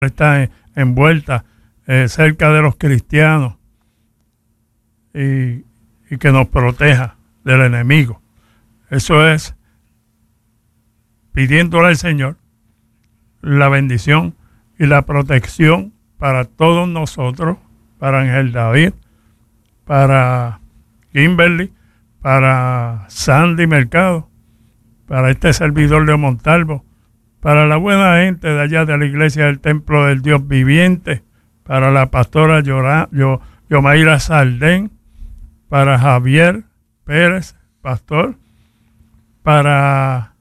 está envuelta cerca de los cristianos y que nos proteja del enemigo. Eso es pidiéndole al Señor la bendición y la protección para todos nosotros, para Ángel David, para Kimberly, para Sandy Mercado, para este servidor de Montalvo, para la buena gente de allá de la iglesia del Templo del Dios Viviente, para la pastora Yomaira Saldén, para Javier Pérez, pastor, para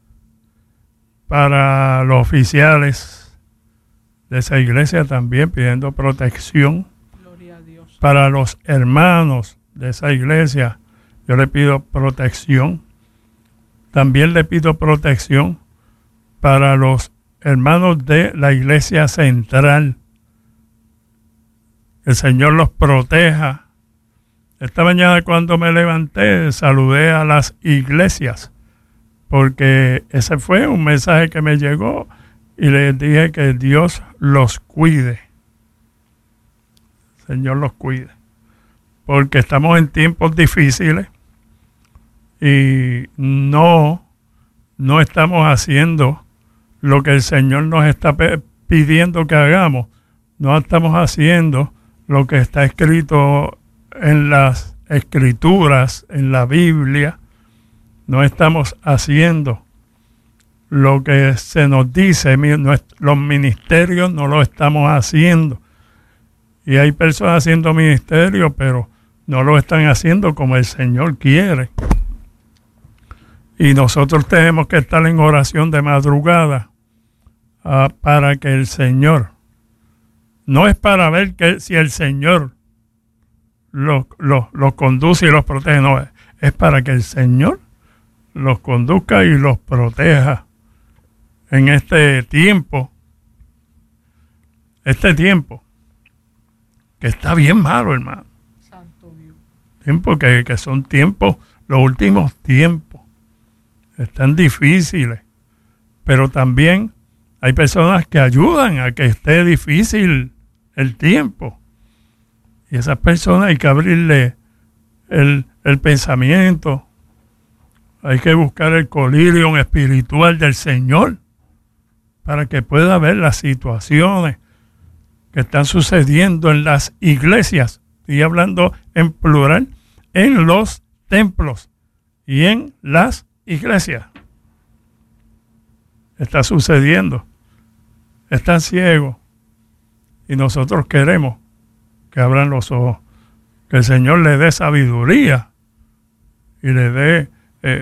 los oficiales de esa iglesia también pidiendo protección. Gloria a Dios. Para los hermanos de esa iglesia yo le pido protección. También le pido protección para los hermanos de la iglesia central. Que el Señor los proteja. Esta mañana cuando me levanté saludé a las iglesias, porque ese fue un mensaje que me llegó y les dije que Dios los cuide. Señor los cuide. Porque estamos en tiempos difíciles y no estamos haciendo lo que el Señor nos está pidiendo que hagamos. No estamos haciendo lo que está escrito en las escrituras, en la Biblia. No estamos haciendo lo que se nos dice. Los ministerios no lo estamos haciendo. Y hay personas haciendo ministerio, pero no lo están haciendo como el Señor quiere. Y nosotros tenemos que estar en oración de madrugada para que el Señor, no es para ver si el Señor los conduce y los protege, no, es para que el Señor los conduzca y los proteja en este tiempo que está bien malo, hermano. Santo Dios. Tiempos que son tiempos, los últimos tiempos están difíciles, pero también hay personas que ayudan a que esté difícil el tiempo. Y esas personas hay que abrirle el pensamiento. Hay que buscar el colirium espiritual del Señor para que pueda ver las situaciones que están sucediendo en las iglesias. Estoy hablando en plural, en los templos y en las iglesias. Está sucediendo. Están ciegos. Y nosotros queremos que abran los ojos, que el Señor le dé sabiduría y le dé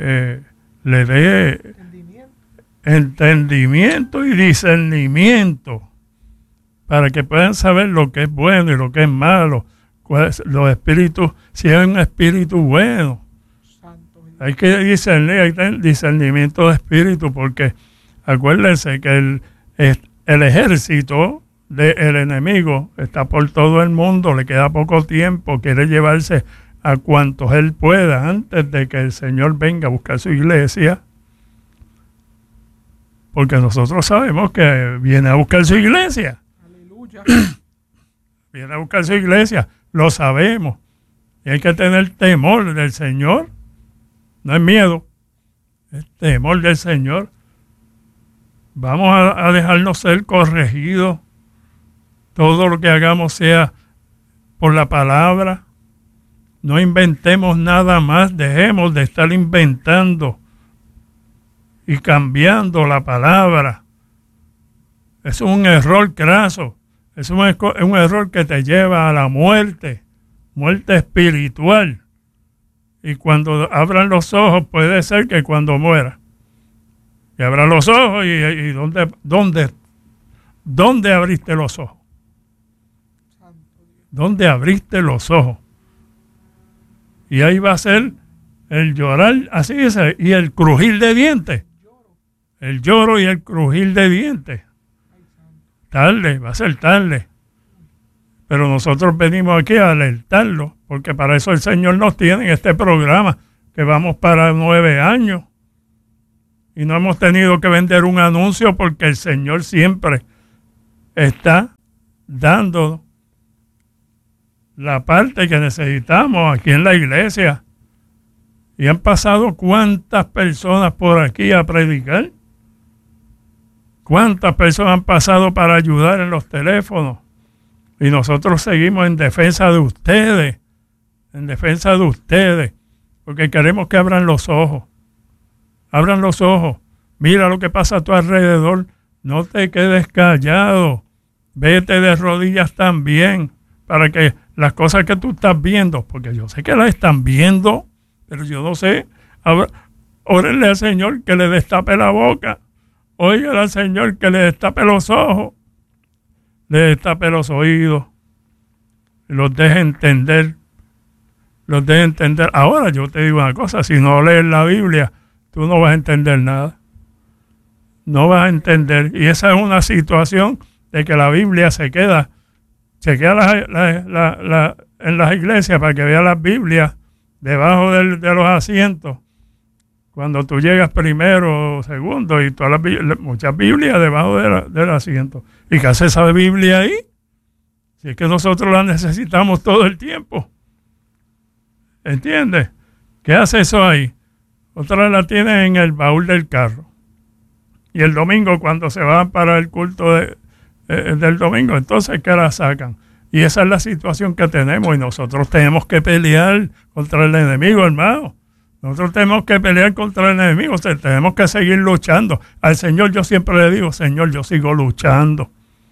entendimiento y discernimiento para que puedan saber lo que es bueno y lo que es malo, los espíritus, si es un espíritu bueno. Hay que discernir, hay discernimiento de espíritu, porque acuérdense que el ejército del enemigo está por todo el mundo, le queda poco tiempo, quiere llevarse a cuantos él pueda antes de que el Señor venga a buscar su iglesia, porque nosotros sabemos que viene a buscar su iglesia. Aleluya. Viene a buscar su iglesia, lo sabemos, y hay que tener temor del Señor, no es miedo, es temor del Señor. Vamos a dejarnos ser corregidos. Todo lo que hagamos sea por la palabra. No inventemos nada más. Dejemos de estar inventando y cambiando la palabra. Es un error craso. Es un error que te lleva a la muerte espiritual. Y cuando abran los ojos, puede ser que cuando muera. Y abran los ojos y ¿dónde abriste los ojos? ¿Dónde abriste los ojos? Y ahí va a ser el llorar, así dice, y el crujir de dientes. El lloro y el crujir de dientes. Tarde, va a ser tarde. Pero nosotros venimos aquí a alertarlo, porque para eso el Señor nos tiene en este programa, que vamos para 9 años. Y no hemos tenido que vender un anuncio, porque el Señor siempre está dando la parte que necesitamos aquí en la iglesia. Y han pasado cuántas personas por aquí a predicar. Cuántas personas han pasado para ayudar en los teléfonos. Y nosotros seguimos en defensa de ustedes. En defensa de ustedes. Porque queremos que abran los ojos. Abran los ojos. Mira lo que pasa a tu alrededor. No te quedes callado. Vete de rodillas también. Para que las cosas que tú estás viendo, porque yo sé que las están viendo, pero yo no sé. Órenle al Señor que le destape la boca. Óigale al Señor que le destape los ojos. Le destape los oídos. Los deje entender. Los deje entender. Ahora yo te digo una cosa. Si no lees la Biblia, tú no vas a entender nada. No vas a entender. Y esa es una situación de que la Biblia se queda en las iglesias para que vean las Biblias debajo de los asientos. Cuando tú llegas primero o segundo y todas muchas Biblias debajo del asiento. ¿Y qué hace esa Biblia ahí? Si es que nosotros la necesitamos todo el tiempo. ¿Entiendes? ¿Qué hace eso ahí? Otra la tienen en el baúl del carro. Y el domingo cuando se van para el culto del domingo, entonces que la sacan. Y esa es la situación que tenemos y nosotros tenemos que pelear contra el enemigo, hermano. Nosotros tenemos que pelear contra el enemigo, o sea, tenemos que seguir luchando. Al Señor yo siempre le digo, Señor, yo sigo luchando,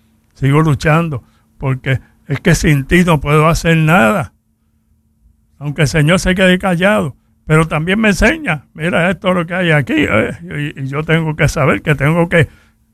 porque es que sin ti no puedo hacer nada. Aunque el Señor se quede callado, pero también me enseña, mira esto es lo que hay aquí, y yo tengo que saber que tengo que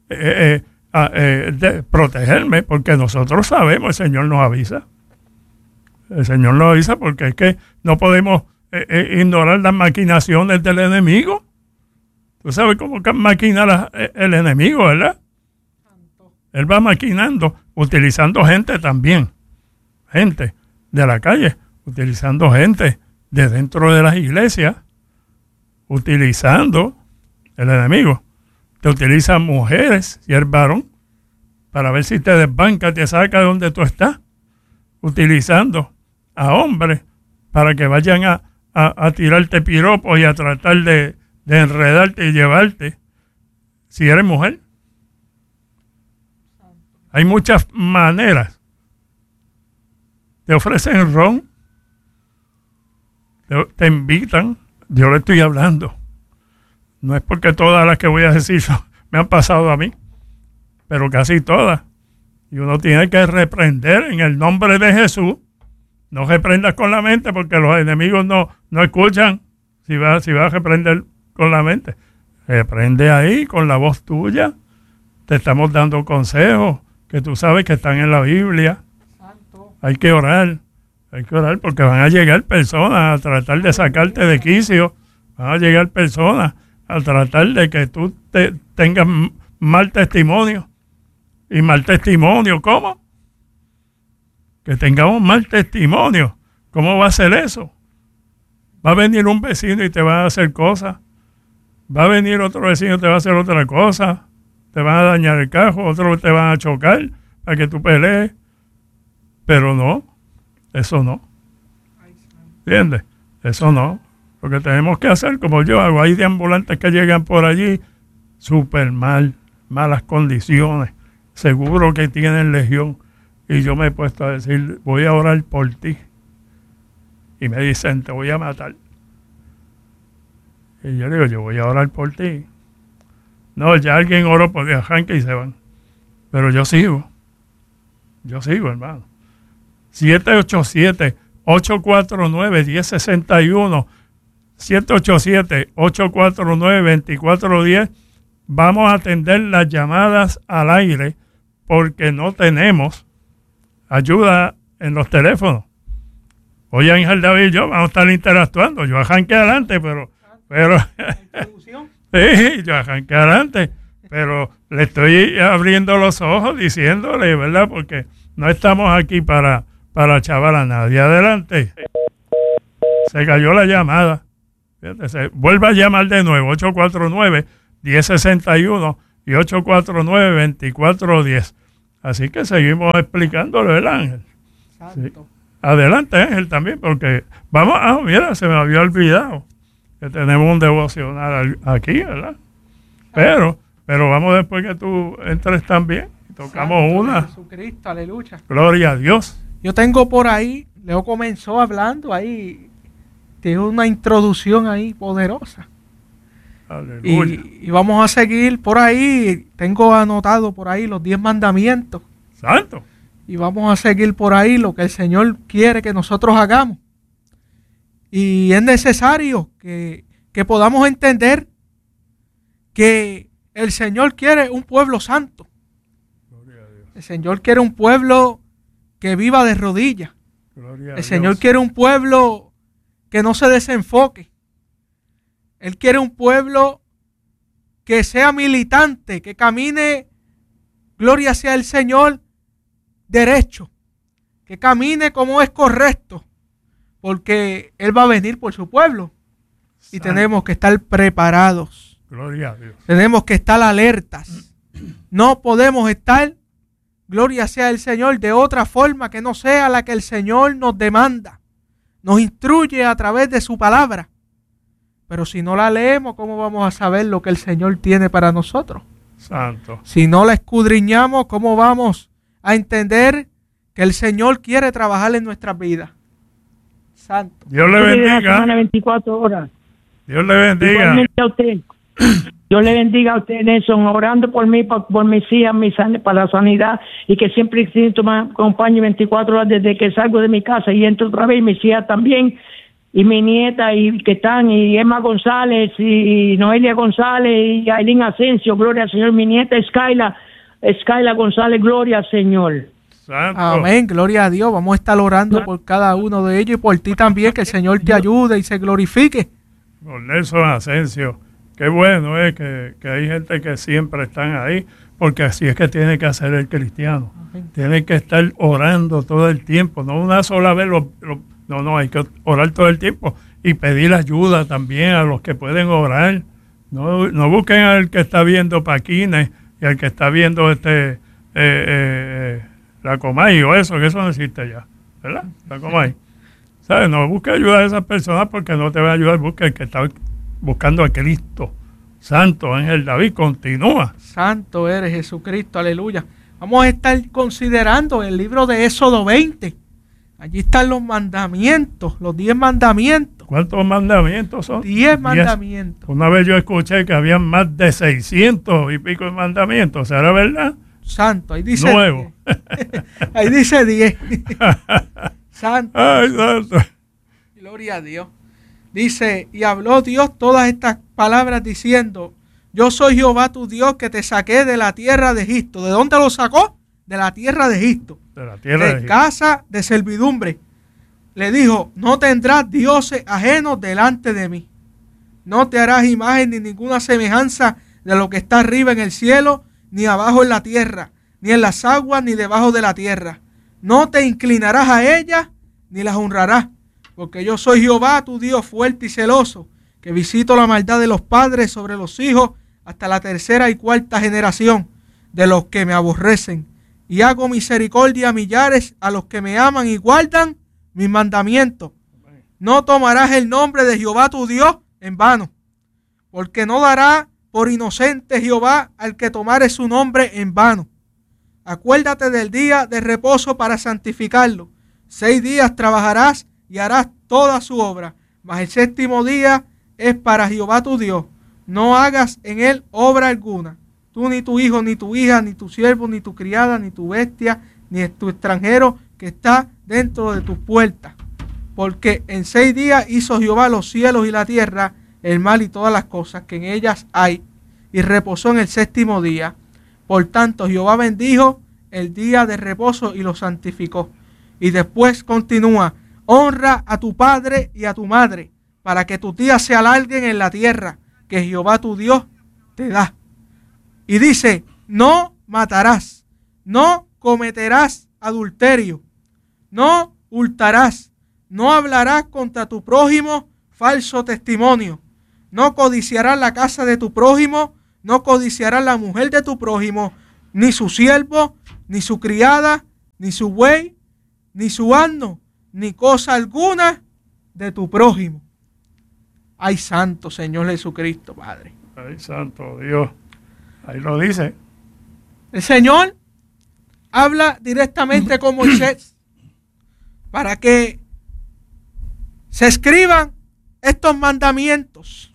protegerme, porque nosotros sabemos, el Señor nos avisa. El Señor nos avisa porque es que no podemos ignorar las maquinaciones del enemigo. Tú sabes cómo maquina el enemigo, ¿verdad? Él va maquinando, utilizando gente también, gente de la calle, utilizando gente de dentro de las iglesias, utilizando el enemigo. Te utilizan mujeres, si eres varón, para ver si te desbanca, te saca de donde tú estás. Utilizando a hombres para que vayan a tirarte piropos y a tratar de enredarte y llevarte, si eres mujer. Hay muchas maneras. Te ofrecen ron, te invitan. Yo le estoy hablando. No es porque todas las que voy a decir me han pasado a mí, pero casi todas. Y uno tiene que reprender en el nombre de Jesús. No reprendas con la mente porque los enemigos no escuchan si vas a reprender con la mente. Reprende ahí con la voz tuya. Te estamos dando consejos que tú sabes que están en la Biblia. Santo. Hay que orar porque van a llegar personas a tratar de sacarte de quicio. Van a llegar personas a tratar de que tú tengas mal testimonio. ¿Y mal testimonio cómo? Que tengamos mal testimonio. ¿Cómo va a ser eso? Va a venir un vecino y te va a hacer cosas. Va a venir otro vecino y te va a hacer otra cosa. Te van a dañar el carro, otros te van a chocar para que tú pelees. Pero no, eso no. ¿Entiendes? Eso no. Lo que tenemos que hacer, como yo hago, hay de ambulantes que llegan por allí súper malas condiciones. Seguro que tienen legión. Y yo me he puesto a decir, voy a orar por ti. Y me dicen, te voy a matar. Y yo digo, yo voy a orar por ti. No, ya alguien oró por arranque y se van. Pero yo sigo, hermano. 787-849-1061. 787-849-2410. Vamos a atender las llamadas al aire porque no tenemos ayuda en los teléfonos. Hoy Ángel David y yo vamos a estar interactuando. Yo arranqué adelante, pero sí, yo arranqué adelante, pero le estoy abriendo los ojos diciéndole, ¿verdad? Porque no estamos aquí para chavar a nadie. Adelante. Se cayó la llamada. Fíjate, vuelva a llamar de nuevo, 849-1061 y 849-2410. Así que seguimos explicándolo el ángel. Santo. Adelante, Ángel, también, porque vamos, mira, se me había olvidado que tenemos un devocional aquí, ¿verdad? Pero vamos después que tú entres también y tocamos Santo una. Jesucristo, aleluya. Gloria a Dios. Yo tengo por ahí, Leo comenzó hablando ahí, tiene una introducción ahí poderosa. Aleluya. Y vamos a seguir por ahí, tengo anotado por ahí los 10 mandamientos. Santo. Y vamos a seguir por ahí lo que el Señor quiere que nosotros hagamos. Y es necesario que podamos entender que el Señor quiere un pueblo santo. Gloria a Dios. El Señor quiere un pueblo que viva de rodillas. Gloria a El Señor Dios. quiere un pueblo que no se desenfoque. Él quiere un pueblo que sea militante, que camine, gloria sea el Señor, derecho, que camine como es correcto, porque Él va a venir por su pueblo y Santo. tenemos que estar preparados, Gloria a Dios. tenemos que estar alertas, no podemos estar, gloria sea el Señor, de otra forma que no sea la que el Señor nos demanda, nos instruye a través de su palabra, pero si no la leemos, ¿cómo vamos a saber lo que el Señor tiene para nosotros? Santo. Si no la escudriñamos, ¿cómo vamos a entender que el Señor quiere trabajar en nuestras vidas? Santo. Dios le Semana bendiga. 24 horas. Dios le bendiga. Igualmente a usted. Dios le bendiga a usted, Nelson, orando por mí, por mis hijas, para la sanidad, y que siempre Cristo me acompañe 24 horas desde que salgo de mi casa y entro otra vez, y mis hijas también, y mi nieta, y que están, y Emma González, y Noelia González, y Aileen Asensio, gloria al Señor, mi nieta Skyla González, gloria al Señor. Santo. Amén, gloria a Dios. Vamos a estar orando por cada uno de ellos y por ti también, que el Señor te ayude y se glorifique. Con Nelson Asensio. Qué bueno es que hay gente que siempre están ahí, porque así es que tiene que hacer el cristiano. Amén. Tiene que estar orando todo el tiempo, no una sola vez, no, hay que orar todo el tiempo y pedir ayuda también a los que pueden orar. No busquen al que está viendo Paquines y al que está viendo la Comay o eso, que eso no existe ya, ¿verdad? La Comay. ¿Sabes? No busque ayuda a esas personas porque no te va a ayudar, busca el que está buscando a Cristo. Santo Ángel David, continúa. Santo eres Jesucristo, aleluya. Vamos a estar considerando el libro de Éxodo 20. Allí están los mandamientos, los 10 mandamientos. ¿Cuántos mandamientos son? 10 mandamientos. Una vez yo escuché que había más de 600 y pico de mandamientos. ¿Será verdad? Santo, ahí dice Nuevo. 10. Ahí dice 10. Santo. Ay, santo. Gloria a Dios. Dice, y habló Dios todas estas palabras diciendo, yo soy Jehová tu Dios que te saqué de la tierra de Egipto. ¿De dónde lo sacó? De la tierra de Egipto. De la tierra de De Egipto. casa de servidumbre. Le dijo, no tendrás dioses ajenos delante de mí. No te harás imagen ni ninguna semejanza de lo que está arriba en el cielo, ni abajo en la tierra, ni en las aguas, ni debajo de la tierra. No te inclinarás a ellas, ni las honrarás, porque yo soy Jehová, tu Dios fuerte y celoso, que visito la maldad de los padres sobre los hijos hasta la tercera y cuarta generación de los que me aborrecen, y hago misericordia a millares a los que me aman y guardan mis mandamientos. No tomarás el nombre de Jehová tu Dios en vano, porque no dará por inocente Jehová al que tomare su nombre en vano. Acuérdate del día de reposo para santificarlo. 6 días trabajarás y harás toda su obra, mas el 7º día es para Jehová tu Dios. No hagas en él obra alguna, tú ni tu hijo, ni tu hija, ni tu siervo, ni tu criada, ni tu bestia, ni tu extranjero que está dentro de tus puertas. Porque en 6 días hizo Jehová los cielos y la tierra, el mar y todas las cosas que en ellas hay, y reposó en el 7º día. Por tanto, Jehová bendijo el día de reposo y lo santificó. Y después continúa, honra a tu padre y a tu madre, para que tus días se alarguen en la tierra que Jehová tu Dios te da. Y dice, no matarás, no cometerás adulterio, no hurtarás, no hablarás contra tu prójimo falso testimonio, no codiciarás la casa de tu prójimo, no codiciarás la mujer de tu prójimo, ni su siervo, ni su criada, ni su buey, ni su asno, ni cosa alguna de tu prójimo. Ay, santo Señor Jesucristo, Padre. Ay, santo Dios. Ahí lo dice. El Señor habla directamente con Moisés para que se escriban estos mandamientos.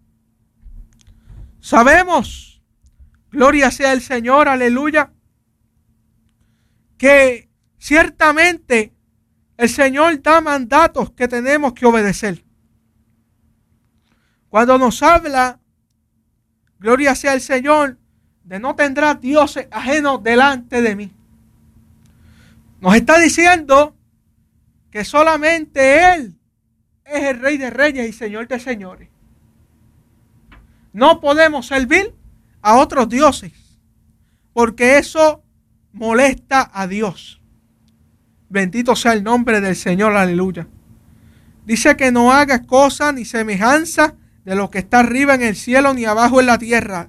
Sabemos, gloria sea el Señor, aleluya, que ciertamente el Señor da mandatos que tenemos que obedecer. Cuando nos habla, gloria sea el Señor, de no tendrás dioses ajenos delante de mí, nos está diciendo que solamente Él es el Rey de Reyes y Señor de Señores. No podemos servir a otros dioses, porque eso molesta a Dios. Bendito sea el nombre del Señor, aleluya. Dice que no hagas cosa ni semejanza de lo que está arriba en el cielo ni abajo en la tierra.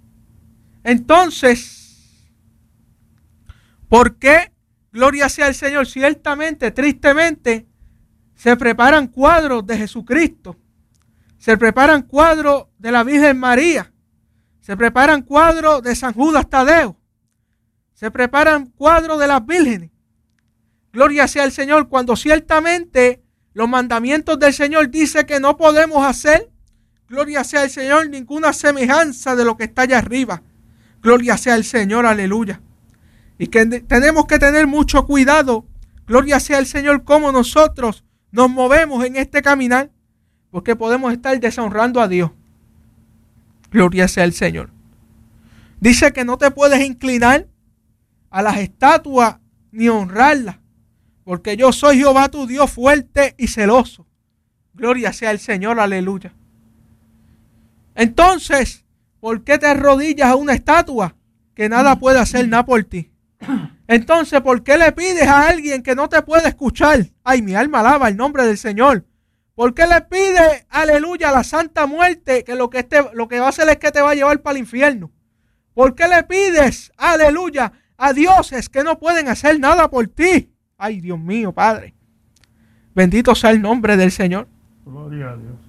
Entonces, ¿por qué? Gloria sea el Señor. Ciertamente, tristemente, se preparan cuadros de Jesucristo. Se preparan cuadros de la Virgen María. Se preparan cuadros de San Judas Tadeo. Se preparan cuadros de las vírgenes. Gloria sea el Señor, cuando ciertamente los mandamientos del Señor dicen que no podemos hacer, gloria sea el Señor, ninguna semejanza de lo que está allá arriba. Gloria sea el Señor, aleluya. Y que tenemos que tener mucho cuidado, gloria sea el Señor, cómo nosotros nos movemos en este caminar, porque podemos estar deshonrando a Dios. Gloria sea el Señor. Dice que no te puedes inclinar a las estatuas ni honrarlas, porque yo soy Jehová tu Dios fuerte y celoso. Gloria sea el Señor, aleluya. Entonces, ¿por qué te arrodillas a una estatua que nada puede hacer nada por ti? Entonces, ¿por qué le pides a alguien que no te puede escuchar? Ay, mi alma alaba el nombre del Señor. ¿Por qué le pides, aleluya, a la santa muerte que lo que va a hacer es que te va a llevar para el infierno? ¿Por qué le pides, aleluya, a dioses que no pueden hacer nada por ti? Ay, Dios mío, Padre. Bendito sea el nombre del Señor. Gloria a Dios.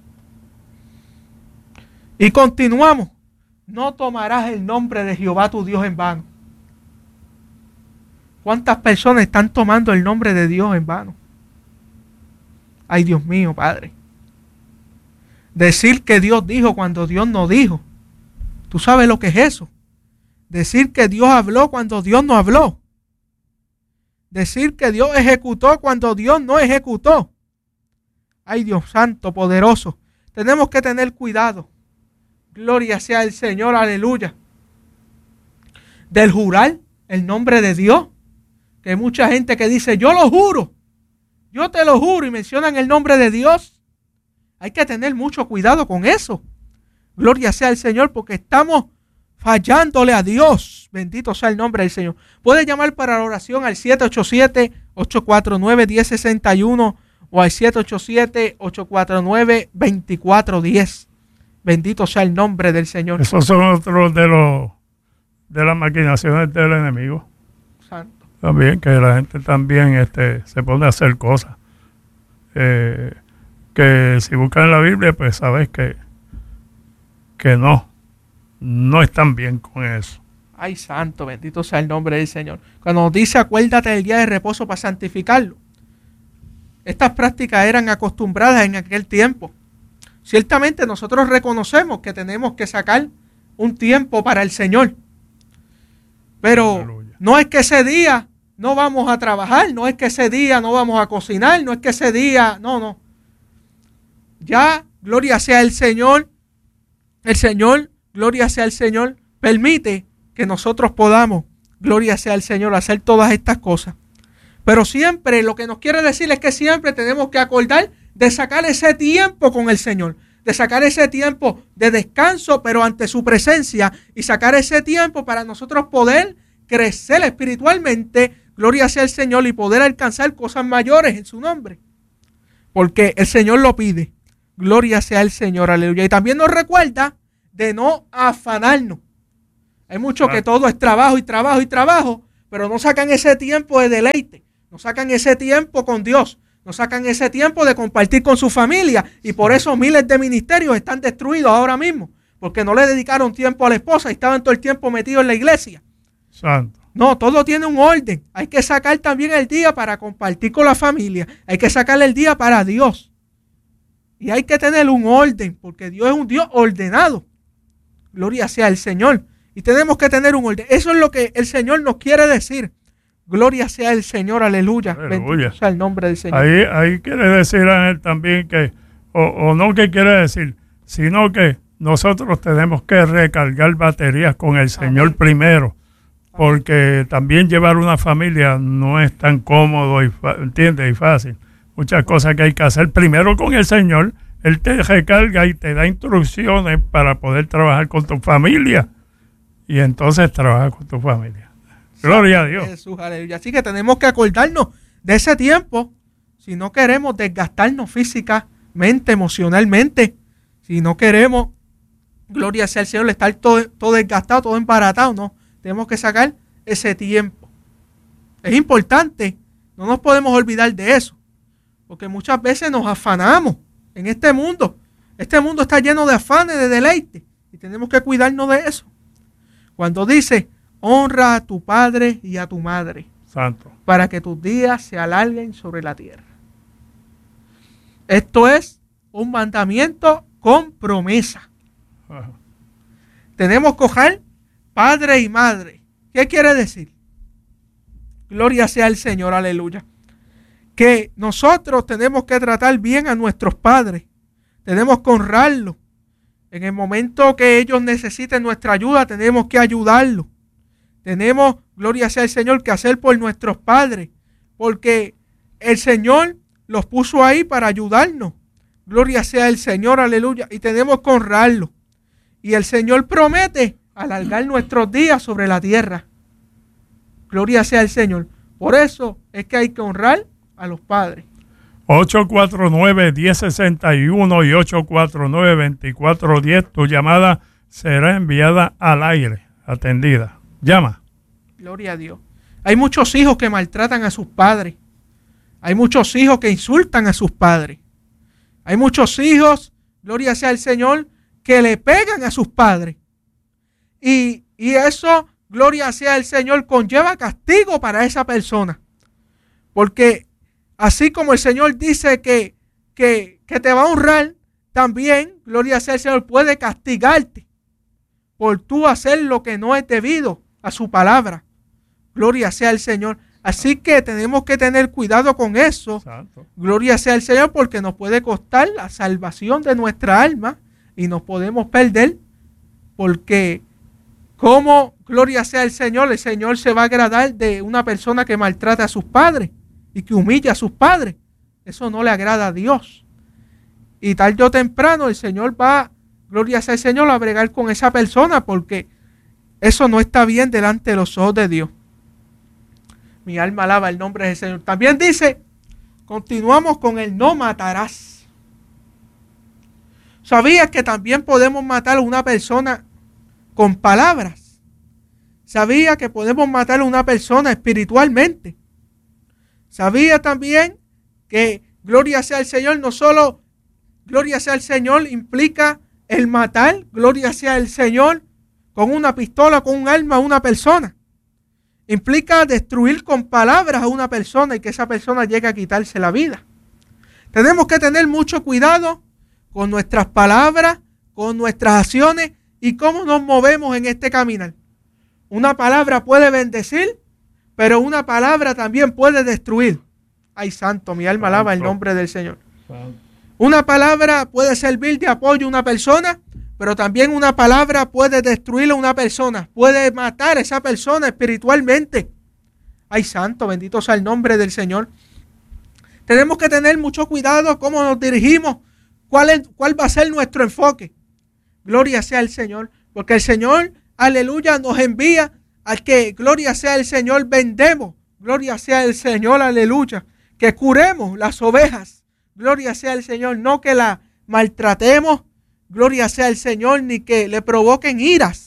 Y continuamos. No tomarás el nombre de Jehová tu Dios en vano. ¿Cuántas personas están tomando el nombre de Dios en vano? Ay, Dios mío, Padre. Decir que Dios dijo cuando Dios no dijo. ¿Tú sabes lo que es eso? Decir que Dios habló cuando Dios no habló. Decir que Dios ejecutó cuando Dios no ejecutó. Ay, Dios santo, poderoso. Tenemos que tener cuidado. Gloria sea el Señor, aleluya. Del jurar el nombre de Dios. Que hay mucha gente que dice, yo lo juro. Yo te lo juro, y mencionan el nombre de Dios. Hay que tener mucho cuidado con eso. Gloria sea el Señor, porque estamos fallándole a Dios. Bendito sea el nombre del Señor. Puede llamar para la oración al 787-849-1061 o al 787-849-2410. Bendito sea el nombre del Señor. Esos son otros de las maquinaciones del enemigo. Santo. También, que la gente también se pone a hacer cosas. Que si buscan en la Biblia, pues sabes que no están bien con eso. Ay, santo, bendito sea el nombre del Señor. Cuando nos dice, acuérdate del día de reposo para santificarlo. Estas prácticas eran acostumbradas en aquel tiempo. Ciertamente nosotros reconocemos que tenemos que sacar un tiempo para el Señor. Pero aleluya. No es que ese día no vamos a trabajar, no es que ese día no vamos a cocinar, no es que ese día, no. Ya, gloria sea el Señor, gloria sea el Señor, permite que nosotros podamos, gloria sea el Señor, hacer todas estas cosas. Pero siempre lo que nos quiere decir es que siempre tenemos que acordar de sacar ese tiempo con el Señor, de sacar ese tiempo de descanso, pero ante su presencia, y sacar ese tiempo para nosotros poder crecer espiritualmente, gloria sea el Señor, y poder alcanzar cosas mayores en su nombre. Porque el Señor lo pide. Gloria sea el Señor, aleluya. Y también nos recuerda de no afanarnos. Hay muchos que todo es trabajo y trabajo y trabajo, pero no sacan ese tiempo de deleite, no sacan ese tiempo con Dios, no sacan ese tiempo de compartir con su familia, y por eso miles de ministerios están destruidos ahora mismo, porque no le dedicaron tiempo a la esposa y estaban todo el tiempo metidos en la iglesia. Santo. No, todo tiene un orden. Hay que sacar también el día para compartir con la familia. Hay que sacar el día para Dios. Y hay que tener un orden, porque Dios es un Dios ordenado. Gloria sea al Señor. Y tenemos que tener un orden. Eso es lo que el Señor nos quiere decir. Gloria sea el Señor, aleluya. Bendito sea el nombre del Señor. Ahí quiere decir a él también que, o no que quiere decir, sino que nosotros tenemos que recargar baterías con el Señor. Amén. Primero. Porque también llevar una familia no es tan cómodo ¿entiendes? Y fácil. Muchas cosas que hay que hacer primero con el Señor. Él te recarga y te da instrucciones para poder trabajar con tu familia. Y entonces trabajar con tu familia. Gloria a Dios. Jesús, aleluya. Así que tenemos que acordarnos de ese tiempo si no queremos desgastarnos físicamente, emocionalmente. Si no queremos, gloria sea al Señor, estar todo desgastado, todo embaratado, no. Tenemos que sacar ese tiempo. Es importante, no nos podemos olvidar de eso, porque muchas veces nos afanamos en este mundo. Este mundo está lleno de afanes, de deleite, y tenemos que cuidarnos de eso. Cuando dice, honra a tu padre y a tu madre, Santo, para que tus días se alarguen sobre la tierra. Esto es un mandamiento con promesa. Ajá. Tenemos que honrar padre y madre. ¿Qué quiere decir? Gloria sea al Señor, aleluya. Que nosotros tenemos que tratar bien a nuestros padres. Tenemos que honrarlos. En el momento que ellos necesiten nuestra ayuda, tenemos que ayudarlos. Tenemos, gloria sea al Señor, que hacer por nuestros padres. Porque el Señor los puso ahí para ayudarnos. Gloria sea al Señor, aleluya. Y tenemos que honrarlos. Y el Señor promete alargar nuestros días sobre la tierra. Gloria sea al Señor. Por eso es que hay que honrar a los padres. 849-1061 y 849-2410. Tu llamada será enviada al aire, atendida. Llama. Gloria a Dios. Hay muchos hijos que maltratan a sus padres. Hay muchos hijos que insultan a sus padres. Hay muchos hijos, gloria sea al Señor, que le pegan a sus padres. Y eso, gloria sea al Señor, conlleva castigo para esa persona. Porque así como el Señor dice que te va a honrar, también, gloria sea al Señor, puede castigarte por tú hacer lo que no es debido a su palabra. Gloria sea al Señor. Así que tenemos que tener cuidado con eso. Santo. Gloria sea al Señor, porque nos puede costar la salvación de nuestra alma y nos podemos perder, porque como, gloria sea el Señor se va a agradar de una persona que maltrata a sus padres y que humilla a sus padres. Eso no le agrada a Dios. Y tarde o temprano el Señor va, gloria sea el Señor, a bregar con esa persona, porque eso no está bien delante de los ojos de Dios. Mi alma alaba el nombre del Señor. También dice, continuamos con el no matarás. ¿Sabías que también podemos matar a una persona con palabras? ¿Sabía que podemos matar a una persona espiritualmente? ¿Sabía también que gloria sea al Señor, no solo gloria sea al Señor implica el matar, gloria sea al Señor, con una pistola, con un arma a una persona? Implica destruir con palabras a una persona y que esa persona llegue a quitarse la vida. Tenemos que tener mucho cuidado con nuestras palabras, con nuestras acciones y cómo nos movemos en este caminar. Una palabra puede bendecir, pero una palabra también puede destruir. Ay, santo, mi alma alaba el nombre del Señor. Una palabra puede servir de apoyo a una persona, pero también una palabra puede destruir a una persona, puede matar a esa persona espiritualmente. Ay, santo, bendito sea el nombre del Señor. Tenemos que tener mucho cuidado cómo nos dirigimos, cuál va a ser nuestro enfoque. Gloria sea al Señor, porque el Señor, aleluya, nos envía a que, gloria sea el Señor, vendemos, gloria sea el Señor, aleluya, que curemos las ovejas, gloria sea el Señor, no que la maltratemos, gloria sea el Señor, ni que le provoquen iras,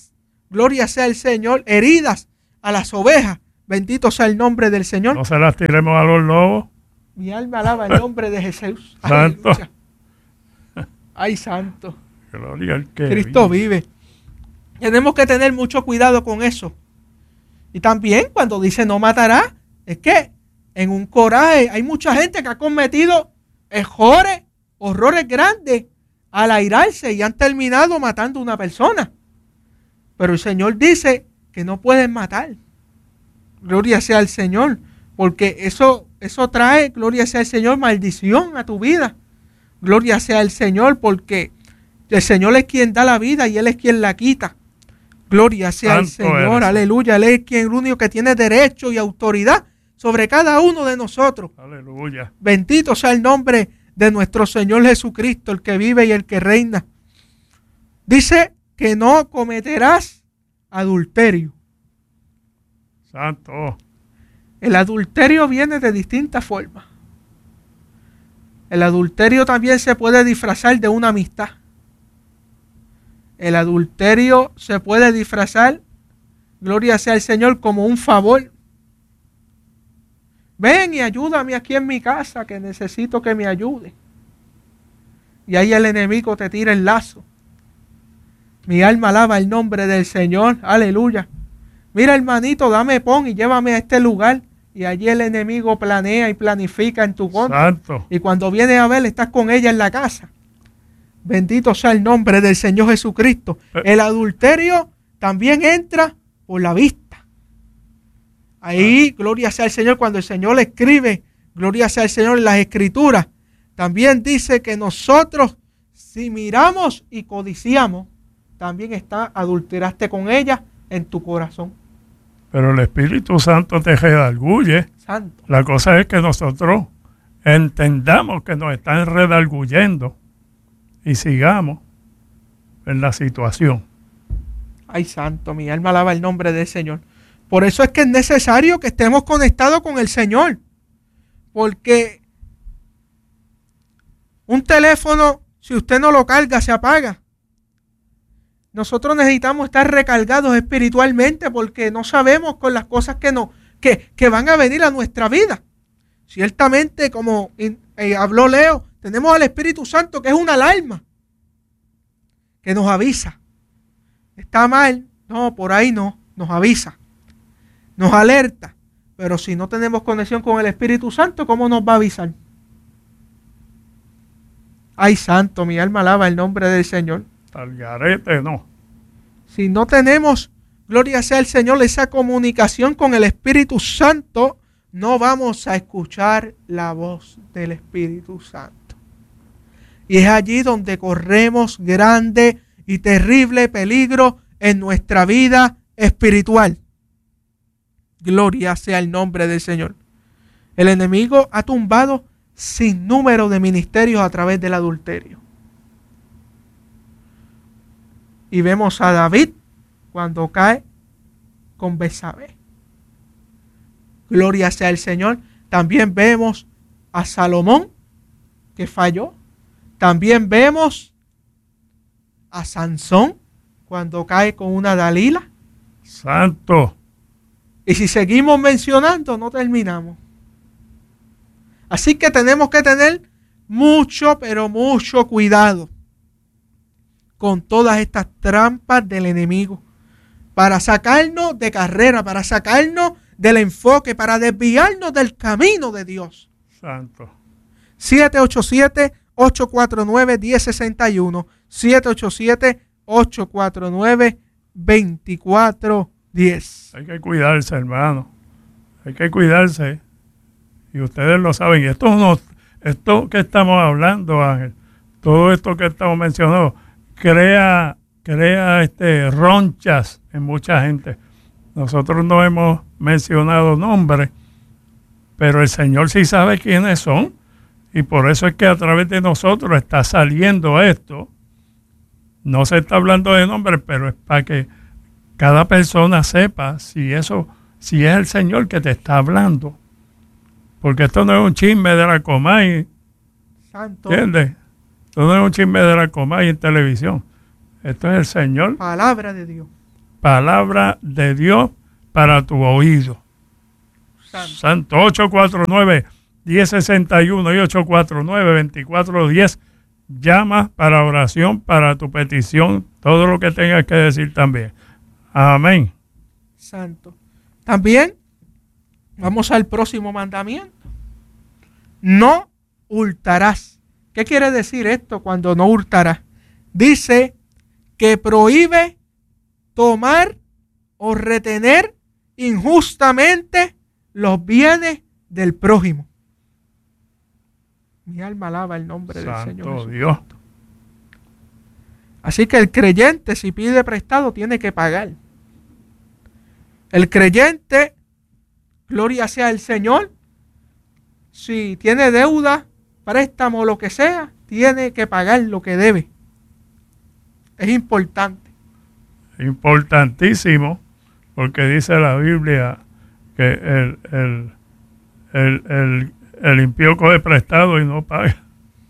gloria sea el Señor, heridas a las ovejas. Bendito sea el nombre del Señor. No se las tiremos a los lobos. Mi alma alaba el nombre de Jesús. Santo. Aleluya. Ay, santo. Gloria al que Cristo vive. Tenemos que tener mucho cuidado con eso. Y también cuando dice no matará, es que en un coraje hay mucha gente que ha cometido horrores grandes al airarse y han terminado matando a una persona. Pero el Señor dice que no pueden matar. Gloria sea al Señor, porque eso trae, gloria sea al Señor, maldición a tu vida. Gloria sea al Señor, porque el Señor es quien da la vida y Él es quien la quita. Gloria sea al Señor, aleluya. Él es quien, el único que tiene derecho y autoridad sobre cada uno de nosotros. Aleluya. Bendito sea el nombre de nuestro Señor Jesucristo, el que vive y el que reina. Dice que no cometerás adulterio. Santo. El adulterio viene de distintas formas. El adulterio también se puede disfrazar de una amistad. El adulterio se puede disfrazar, gloria sea al Señor, como un favor. Ven y ayúdame aquí en mi casa, que necesito que me ayude. Y ahí el enemigo te tira el lazo. Mi alma alaba el nombre del Señor, aleluya. Mira, hermanito, dame pon y llévame a este lugar. Y allí el enemigo planea y planifica en tu contra. Santo. Y cuando viene a ver, estás con ella en la casa. Bendito sea el nombre del Señor Jesucristo. El adulterio también entra por la vista. Ahí, gloria sea al Señor, cuando el Señor le escribe, gloria sea al Señor en las Escrituras, también dice que nosotros, si miramos y codiciamos, también adulteraste con ella en tu corazón. Pero el Espíritu Santo te redarguye. Santo. La cosa es que nosotros entendamos que nos están redarguyendo y sigamos en la situación. Ay, santo, mi alma alaba el nombre del Señor. Por eso es que es necesario que estemos conectados con el Señor. Porque un teléfono, si usted no lo carga, se apaga. Nosotros necesitamos estar recargados espiritualmente porque no sabemos con las cosas que van a venir a nuestra vida. Ciertamente, como habló Leo, tenemos al Espíritu Santo, que es una alarma que nos avisa. Está mal, no, por ahí no, nos avisa, nos alerta. Pero si no tenemos conexión con el Espíritu Santo, ¿cómo nos va a avisar? Ay, santo, mi alma alaba el nombre del Señor. Al garete no. Si no tenemos, gloria sea el Señor, esa comunicación con el Espíritu Santo, no vamos a escuchar la voz del Espíritu Santo. Y es allí donde corremos grande y terrible peligro en nuestra vida espiritual. Gloria sea el nombre del Señor. El enemigo ha tumbado sin número de ministerios a través del adulterio. Y vemos a David cuando cae con Betsabé. Gloria sea el Señor. También vemos a Salomón que falló. También vemos a Sansón cuando cae con una Dalila. Santo. Y si seguimos mencionando, no terminamos. Así que tenemos que tener mucho, pero mucho cuidado con todas estas trampas del enemigo, para sacarnos de carrera, para sacarnos del enfoque, para desviarnos del camino de Dios. Santo. 787-849-1061, 787-849-2410. Hay que cuidarse, hermano. Hay que cuidarse. Y ustedes lo saben. Y esto que estamos hablando, Ángel, todo esto que estamos mencionando, crea ronchas en mucha gente. Nosotros no hemos mencionado nombres, pero el Señor sí sabe quiénes son, y por eso es que a través de nosotros está saliendo esto. No se está hablando de nombres, pero es para que cada persona sepa si es el Señor que te está hablando. Porque esto no es un chisme de la Comay. Santo. ¿Entiendes? Esto no es un chisme de la Comay en televisión. Esto es el Señor. Palabra de Dios. palabra de Dios para tu oído. Santo 849-1061 y 849-2410. Llama para oración, para tu petición, todo lo que tengas que decir también. Amén. Santo. También vamos al próximo mandamiento. No hurtarás. ¿Qué quiere decir esto cuando no hurtarás? Dice que prohíbe tomar o retener injustamente los bienes del prójimo. Mi alma alaba el nombre del Señor Santo Dios. Así que el creyente, si pide prestado, tiene que pagar. El creyente, gloria sea el Señor, si tiene deuda, préstamo o lo que sea, tiene que pagar lo que debe. Es importante. Importantísimo, porque dice la Biblia que el impío coge prestado y no paga.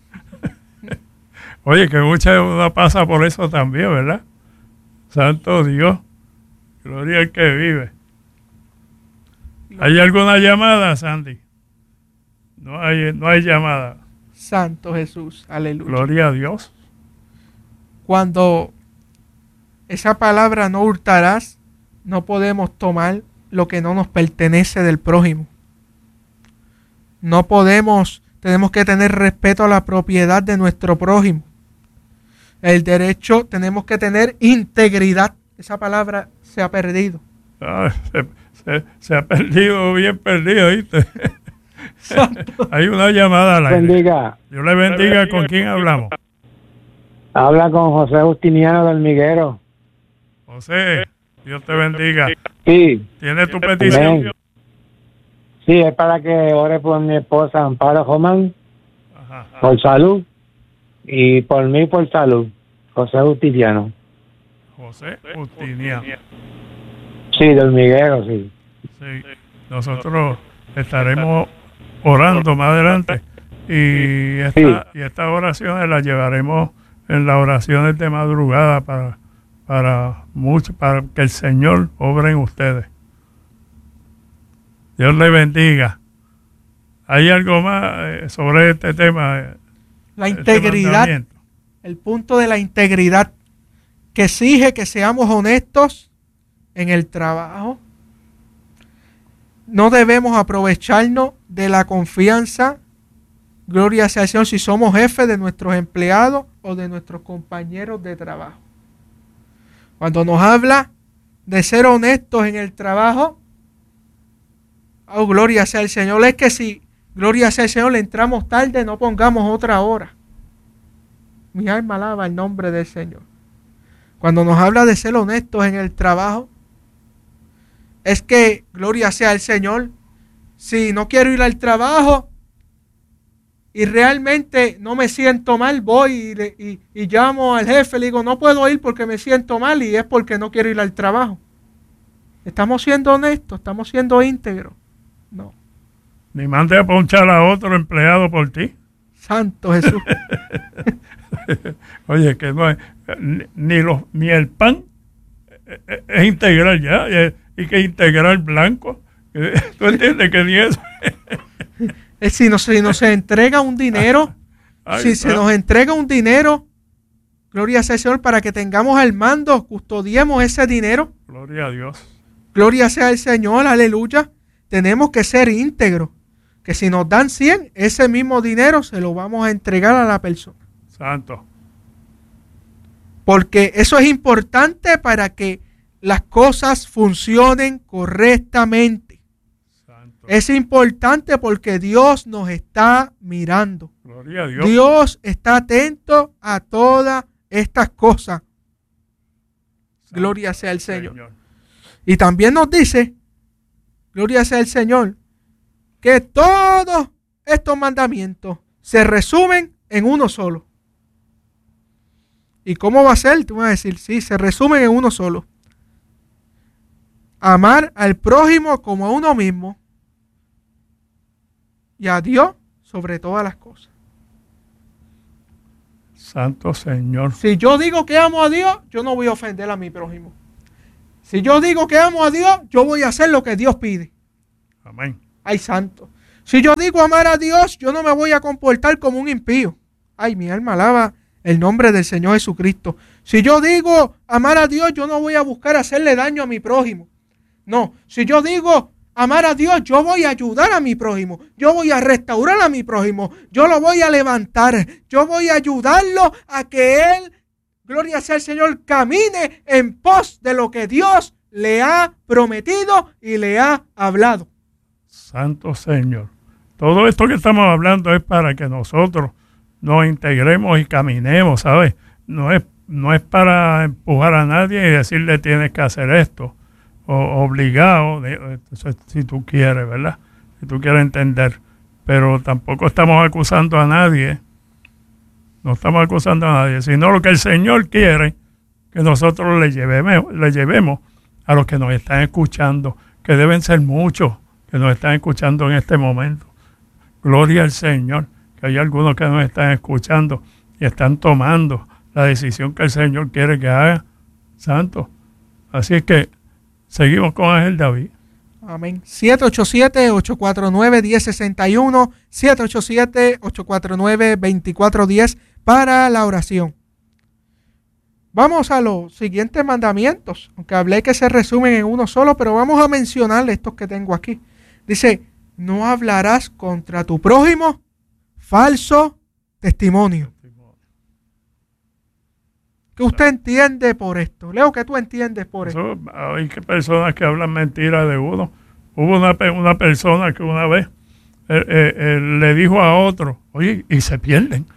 Oye, que mucha deuda pasa por eso también, ¿verdad? Santo Dios, gloria al que vive. ¿Hay alguna llamada, Sandy? No hay llamada. Santo Jesús, aleluya. Gloria a Dios. Cuando esa palabra no hurtarás, no podemos tomar lo que no nos pertenece del prójimo. No podemos, tenemos que tener respeto a la propiedad de nuestro prójimo. El derecho, tenemos que tener integridad. Esa palabra se ha perdido. Se ha perdido, bien perdido, ¿viste? Hay una llamada al aire. Bendiga. Dios le bendiga. ¿Con quién hablamos? Habla con José Justiniano del Miguero. José, Dios te bendiga. Sí. ¿Tienes tu petición? Amén. Sí, es para que ore por mi esposa Amparo Román, por salud, y por mí por salud. José Justiniano. José Justiniano. Sí, del Miguero, sí. Sí. Nosotros estaremos orando más adelante y estas oraciones las llevaremos en las oraciones de madrugada para que el Señor obre en ustedes. Dios le bendiga. ¿Hay algo más sobre este tema? La integridad, el punto de la integridad, que exige que seamos honestos en el trabajo. No debemos aprovecharnos de la confianza, gloria sea al Señor, si somos jefes de nuestros empleados o de nuestros compañeros de trabajo. Cuando nos habla de ser honestos en el trabajo, oh, gloria sea al Señor, es que si, gloria sea al Señor, le entramos tarde, no pongamos otra hora. Mi alma alaba el nombre del Señor. Cuando nos habla de ser honestos en el trabajo, es que, gloria sea al Señor, si no quiero ir al trabajo y realmente no me siento mal, voy y llamo al jefe, le digo, no puedo ir porque me siento mal y es porque no quiero ir al trabajo. ¿Estamos siendo honestos? ¿Estamos siendo íntegros? No. Ni mande a ponchar a otro empleado por ti. Santo Jesús. Oye, que no es, ni el pan es integral ya, y que integral blanco. ¿Tú entiendes que ni eso? Si nos entrega un dinero, se nos entrega un dinero, gloria sea al Señor, para que tengamos al mando, custodiemos ese dinero. Gloria a Dios. Gloria sea al Señor, aleluya. Tenemos que ser íntegros, que si nos dan 100, ese mismo dinero se lo vamos a entregar a la persona. Santo. Porque eso es importante para que las cosas funcionen correctamente. Santo. Es importante porque Dios nos está mirando. Gloria a Dios. Dios está atento a todas estas cosas. Santo. Gloria sea al Señor. Y también nos dice, gloria sea al Señor, que todos estos mandamientos se resumen en uno solo. ¿Y cómo va a ser? Tú vas a decir, sí, se resumen en uno solo. Amar al prójimo como a uno mismo y a Dios sobre todas las cosas. Santo Señor. Si yo digo que amo a Dios, yo no voy a ofender a mi prójimo. Si yo digo que amo a Dios, yo voy a hacer lo que Dios pide. Amén. Ay, santo. Si yo digo amar a Dios, yo no me voy a comportar como un impío. Ay, mi alma alaba el nombre del Señor Jesucristo. Si yo digo amar a Dios, yo no voy a buscar hacerle daño a mi prójimo. No, si yo digo amar a Dios, yo voy a ayudar a mi prójimo. Yo voy a restaurar a mi prójimo. Yo lo voy a levantar. Yo voy a ayudarlo a que él, gloria sea al Señor, camine en pos de lo que Dios le ha prometido y le ha hablado. Santo Señor. Todo esto que estamos hablando es para que nosotros nos integremos y caminemos, ¿sabes? No es para empujar a nadie y decirle tienes que hacer esto, o obligado, si tú quieres, ¿verdad? Si tú quieres entender. Pero tampoco estamos acusando a nadie, no estamos acusando a nadie, sino lo que el Señor quiere que nosotros le llevemos a los que nos están escuchando, que deben ser muchos que nos están escuchando en este momento. Gloria al Señor, que hay algunos que nos están escuchando y están tomando la decisión que el Señor quiere que haga. Santo. Así es que seguimos con Ángel David. Amén. 787-849-1061, 787-849-2410 para la oración. Vamos a los siguientes mandamientos, aunque hablé que se resumen en uno solo, pero vamos a mencionar estos que tengo aquí. Dice, no hablarás contra tu prójimo falso testimonio. ¿Qué usted entiende por esto? Leo, ¿qué tú entiendes por esto? Hay personas que hablan mentiras de uno. Hubo una persona que una vez le dijo a otro, oye, y se pierden.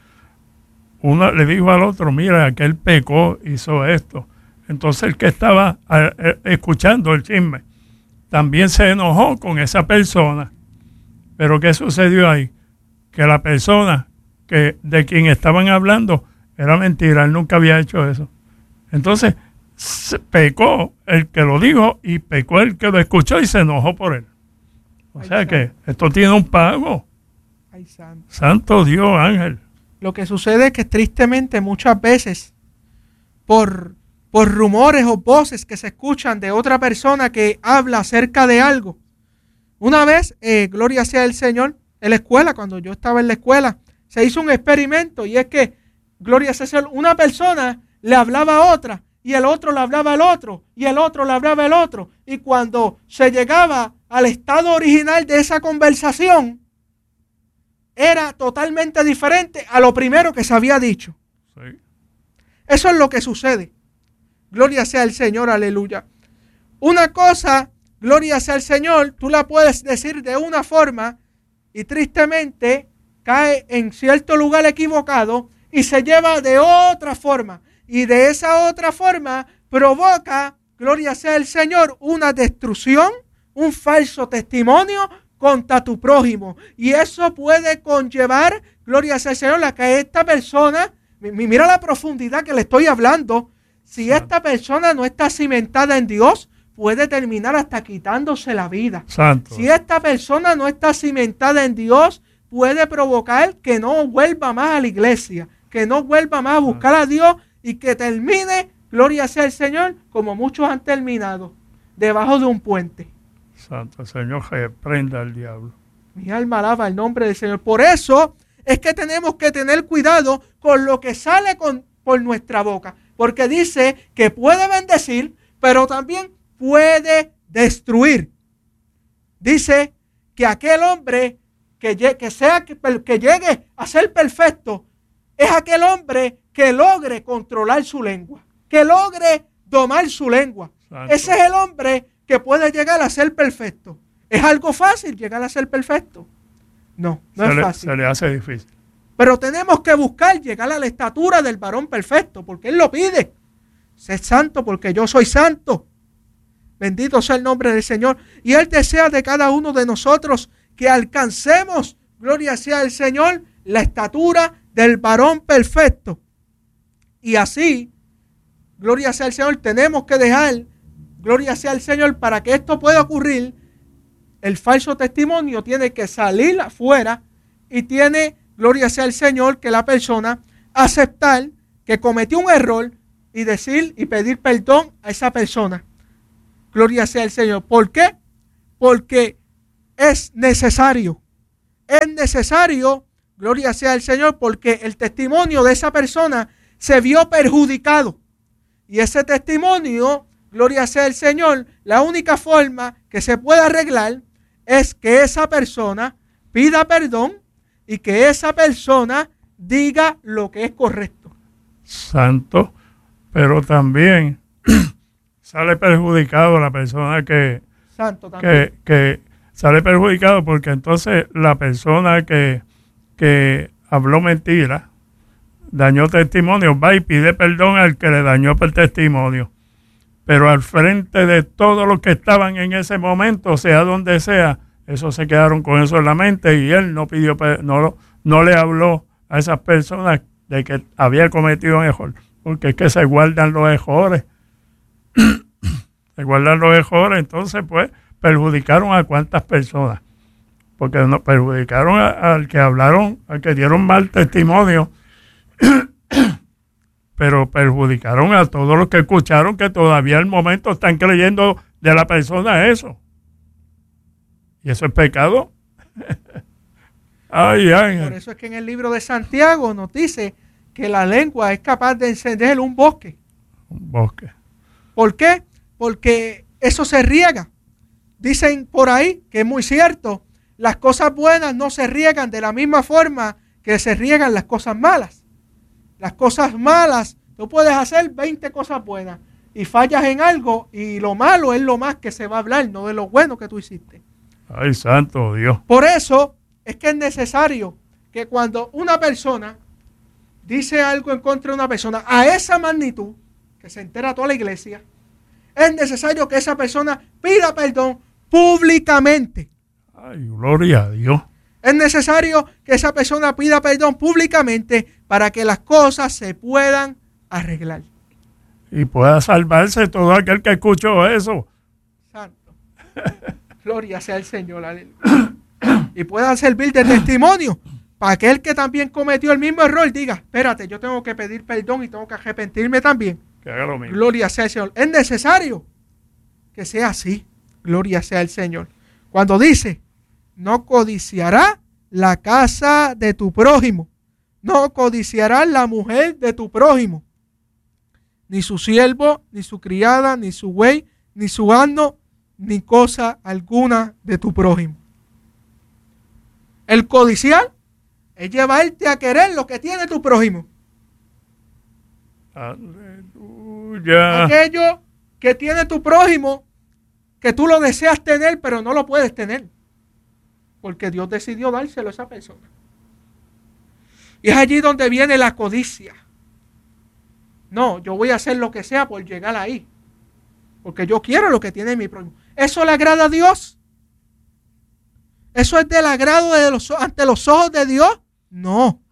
Le dijo al otro, mira, aquel pecó, hizo esto. Entonces el que estaba escuchando el chisme también se enojó con esa persona. Pero ¿qué sucedió ahí? Que la persona de quien estaban hablando era mentira, él nunca había hecho eso. Entonces pecó el que lo dijo y pecó el que lo escuchó y se enojó por él. O sea que esto tiene un pago. Ay, santo. Santo Dios, Ángel. Lo que sucede es que tristemente muchas veces por rumores o voces que se escuchan de otra persona que habla acerca de algo. Una vez, gloria sea el Señor, en la escuela, cuando yo estaba en la escuela, se hizo un experimento y es que, gloria sea el Señor, una persona le hablaba a otra y el otro le hablaba al otro y el otro le hablaba al otro. Y cuando se llegaba al estado original de esa conversación, era totalmente diferente a lo primero que se había dicho. Sí. Eso es lo que sucede. Gloria sea el Señor, aleluya. Una cosa, gloria sea el Señor, tú la puedes decir de una forma y tristemente cae en cierto lugar equivocado y se lleva de otra forma. Y de esa otra forma provoca, gloria sea el Señor, una destrucción, un falso testimonio contra tu prójimo. Y eso puede conllevar, gloria sea el Señor, a que esta persona, mira la profundidad que le estoy hablando, si esta persona no está cimentada en Dios, puede terminar hasta quitándose la vida. Santo. Si esta persona no está cimentada en Dios, puede provocar que no vuelva más a la iglesia, que no vuelva más a buscar a Dios y que termine, gloria sea el Señor, como muchos han terminado, debajo de un puente. Santo Señor, reprenda al diablo. Mi alma alaba el nombre del Señor. Por eso es que tenemos que tener cuidado con lo que sale por nuestra boca. Porque dice que puede bendecir, pero también puede destruir. Dice que aquel hombre que llegue a ser perfecto es aquel hombre que logre controlar su lengua, que logre domar su lengua. Santo. Ese es el hombre que puede llegar a ser perfecto. ¿Es algo fácil llegar a ser perfecto? No, no es fácil. Se le hace difícil. Pero tenemos que buscar llegar a la estatura del varón perfecto, porque Él lo pide. Sé santo porque yo soy santo. Bendito sea el nombre del Señor. Y Él desea de cada uno de nosotros que alcancemos, gloria sea el Señor, la estatura del varón perfecto. Y así, gloria sea el Señor, tenemos que dejar, gloria sea el Señor, para que esto pueda ocurrir, el falso testimonio tiene que salir afuera y tiene, gloria sea el Señor, que la persona aceptar que cometió un error y decir y pedir perdón a esa persona. Gloria sea al Señor. ¿Por qué? Porque es necesario. Es necesario, gloria sea al Señor, porque el testimonio de esa persona se vio perjudicado. Y ese testimonio, gloria sea al Señor, la única forma que se puede arreglar es que esa persona pida perdón y que esa persona diga lo que es correcto. Santo, pero también sale perjudicado la persona que sale perjudicado, porque entonces la persona que habló mentira, dañó testimonio, va y pide perdón al que le dañó el testimonio, pero al frente de todos los que estaban en ese momento, sea donde sea, esos se quedaron con eso en la mente, y él no pidió, no le habló a esas personas de que había cometido un error, porque es que se guardan los errores. Se guardan los errores, entonces pues perjudicaron a cuántas personas, porque no perjudicaron al que hablaron, al que dieron mal testimonio, pero perjudicaron a todos los que escucharon, que todavía al momento están creyendo de la persona eso. ¿Y eso es pecado? Ay, Ángel. Por eso es que en el libro de Santiago nos dice que la lengua es capaz de encender un bosque. Un bosque. ¿Por qué? Porque eso se riega. Dicen por ahí, que es muy cierto, las cosas buenas no se riegan de la misma forma que se riegan las cosas malas. Las cosas malas, tú puedes hacer 20 cosas buenas y fallas en algo, y lo malo es lo más que se va a hablar, no de lo bueno que tú hiciste. Ay, santo Dios. Por eso es que es necesario que cuando una persona dice algo en contra de una persona a esa magnitud, que se entera toda la iglesia, es necesario que esa persona pida perdón públicamente. Ay, gloria a Dios. Es necesario que esa persona pida perdón públicamente para que las cosas se puedan arreglar. Y pueda salvarse todo aquel que escuchó eso. Santo. Gloria sea el Señor. Aleluya. Y pueda servir de testimonio para aquel que también cometió el mismo error. Diga, espérate, yo tengo que pedir perdón y tengo que arrepentirme también. Que haga lo mismo. Gloria sea el Señor. Es necesario que sea así. Gloria sea el Señor. Cuando dice, no codiciará la casa de tu prójimo, no codiciarás la mujer de tu prójimo, ni su siervo, ni su criada, ni su buey, ni su asno, ni cosa alguna de tu prójimo. El codiciar es llevarte a querer lo que tiene tu prójimo. Aleluya. Aquello que tiene tu prójimo, que tú lo deseas tener, pero no lo puedes tener, porque Dios decidió dárselo a esa persona. Y es allí donde viene la codicia. No, yo voy a hacer lo que sea por llegar ahí, porque yo quiero lo que tiene mi prójimo. ¿Eso le agrada a Dios? ¿Eso es del agrado ante los ojos de Dios? No.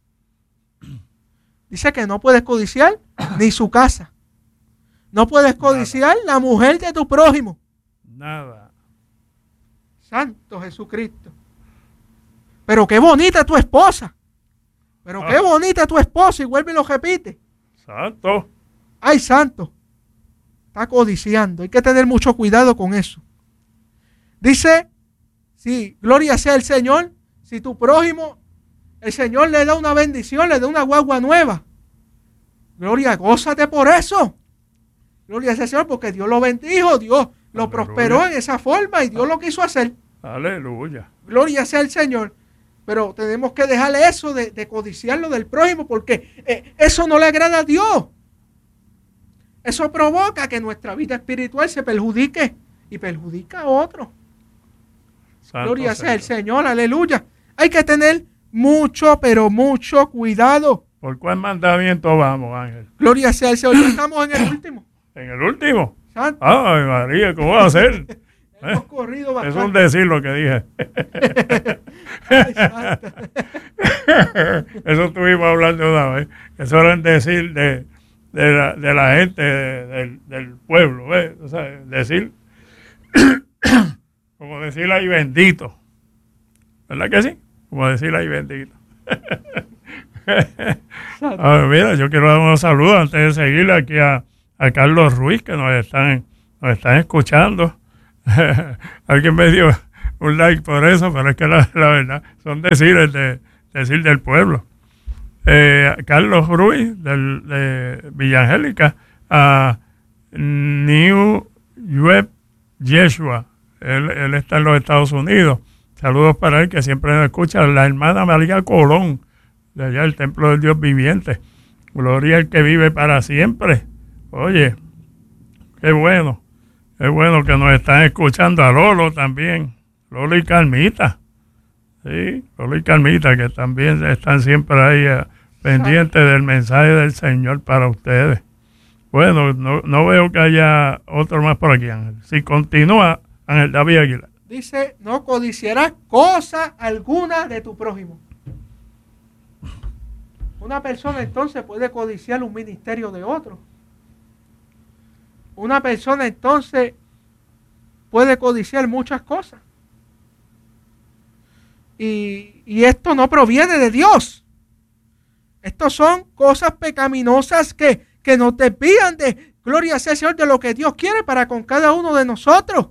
Dice que no puedes codiciar ni su casa. No puedes codiciar la mujer de tu prójimo. Nada. Santo Jesucristo. Pero qué bonita tu esposa. Pero qué bonita tu esposa. Y vuelve y lo repite. Santo. Ay, santo. Está codiciando. Hay que tener mucho cuidado con eso. Dice, sí, gloria sea el Señor. Si tu prójimo, el Señor le da una bendición, le da una guagua nueva. Gloria, gózate por eso. Gloria sea el Señor, porque Dios lo bendijo, Dios lo prosperó en esa forma y Dios lo quiso hacer. Aleluya. Gloria sea el Señor. Pero tenemos que dejarle eso de codiciarlo del prójimo, porque eso no le agrada a Dios. Eso provoca que nuestra vida espiritual se perjudique y perjudica a otros. Gloria sea el Señor, aleluya. Hay que tener mucho, pero mucho cuidado. ¿Por cuál mandamiento vamos, Ángel? Gloria sea el Señor. Ya estamos en el último. ¿En el último? Santo. Ay, María, ¿cómo va a ser? Hemos corrido bastante. Es un decir lo que dije. Ay, santo. Eso estuvimos hablando una vez. Eso era el decir de la gente del pueblo. ¿Ves? O sea, decir, como decir ay bendito. ¿Verdad que sí? Como decir ay bendito. Mira, yo quiero dar unos saludos antes de seguir aquí a Carlos Ruiz, que nos están nos están escuchando. Alguien me dio un like por eso, pero es que la verdad son decir del pueblo. Carlos Ruiz de Villa Angélica, a New Web Yeshua, él está en los Estados Unidos. Saludos para él, que siempre nos escucha. La hermana María Colón, de allá del Templo del Dios Viviente. Gloria al que vive para siempre. Oye, qué bueno que nos están escuchando. A Lolo también, Lolo y Carmita. Sí, Lolo y Carmita, que también están siempre ahí pendientes del mensaje del Señor para ustedes. Bueno, no veo que haya otro más por aquí, Ángel. Si continúa, Ángel David Aguilar. Dice, no codiciarás cosa alguna de tu prójimo. Una persona entonces puede codiciar un ministerio de otro. Una persona entonces puede codiciar muchas cosas. Y esto no proviene de Dios. Estos son cosas pecaminosas que nos desvían de, gloria sea el Señor, de lo que Dios quiere para con cada uno de nosotros.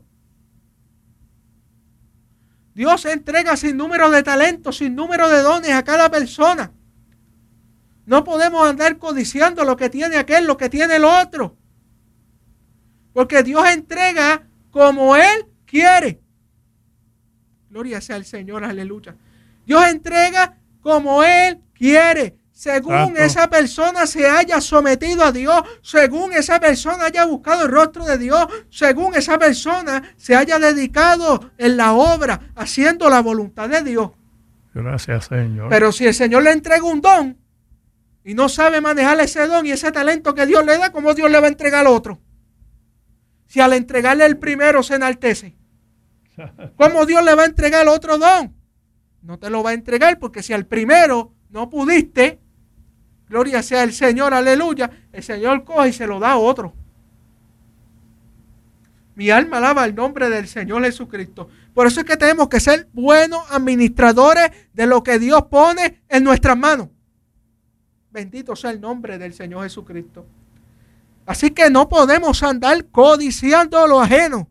Dios entrega sin número de talentos, sin número de dones a cada persona. No podemos andar codiciando lo que tiene aquel, lo que tiene el otro. Porque Dios entrega como Él quiere. Gloria sea al Señor, aleluya. Dios entrega como Él quiere. Según esa persona se haya sometido a Dios, según esa persona haya buscado el rostro de Dios, según esa persona se haya dedicado en la obra, haciendo la voluntad de Dios. Gracias, Señor. Pero si el Señor le entrega un don y no sabe manejar ese don y ese talento que Dios le da, ¿cómo Dios le va a entregar al otro? Si al entregarle el primero se enaltece, ¿cómo Dios le va a entregar otro don? No te lo va a entregar, porque si al primero no pudiste, gloria sea el Señor, aleluya, el Señor coge y se lo da a otro. Mi alma alaba el nombre del Señor Jesucristo. Por eso es que tenemos que ser buenos administradores de lo que Dios pone en nuestras manos. Bendito sea el nombre del Señor Jesucristo. Así que no podemos andar codiciando lo ajeno.